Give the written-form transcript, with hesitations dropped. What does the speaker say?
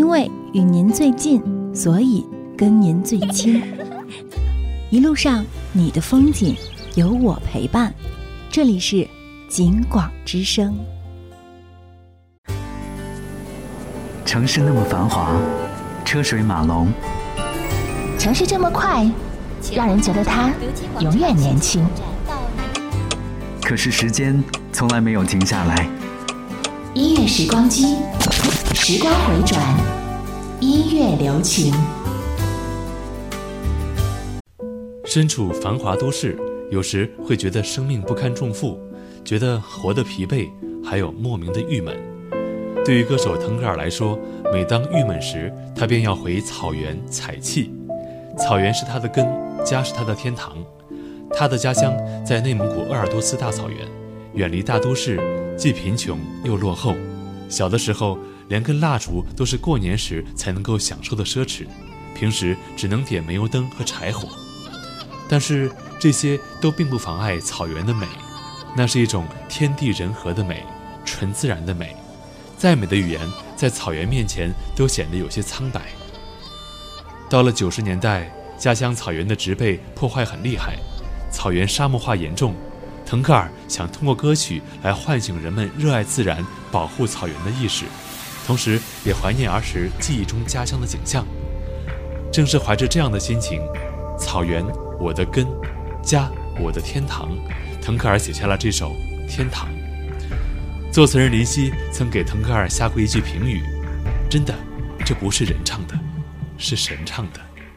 因为与您最近，所以跟您最亲。一路上你的风景有我陪伴，这里是景广之声。 城市那么繁华，车水马龙， 城市这么快，让人觉得它永远年轻。 可是时间从来没有停下来。 音乐时光机，时光回转，音乐留情。 身处繁华都市，有时会觉得生命不堪重负，觉得活得疲惫，还有莫名的郁闷。对于歌手腾格尔来说，每当郁闷时，他便要回草原采气。草原是他的根，家是他的天堂。他的家乡在内蒙古鄂尔多斯大草原，远离大都市，既贫穷又落后。小的时候，连根蜡烛都是过年时才能够享受的奢侈，平时只能点煤油灯和柴火。但是这些都并不妨碍草原的美，那是一种天地人和的美，纯自然的美。再美的语言在草原面前都显得有些苍白。到了90年代，家乡草原的植被破坏很厉害，草原沙漠化严重。腾格尔想通过歌曲来唤醒人们热爱自然、保护草原的意识，同时也怀念儿时记忆中家乡的景象。正是怀着这样的心情，草原我的根，家我的天堂，腾格尔写下了这首《天堂》。作词人林夕曾给腾格尔下过一句评语：真的，这不是人唱的，是神唱的。